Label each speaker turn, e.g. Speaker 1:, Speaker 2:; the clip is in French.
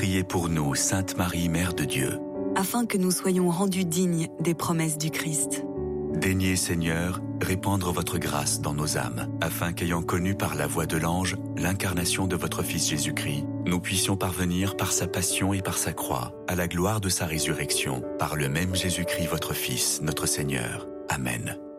Speaker 1: Priez pour nous, Sainte Marie, Mère de Dieu,
Speaker 2: afin que nous soyons rendus dignes des promesses du Christ.
Speaker 1: Daignez, Seigneur, répandre votre grâce dans nos âmes, afin qu'ayant connu par la voix de l'ange l'incarnation de votre Fils Jésus-Christ, nous puissions parvenir par sa passion et par sa croix à la gloire de sa résurrection, par le même Jésus-Christ votre Fils, notre Seigneur. Amen.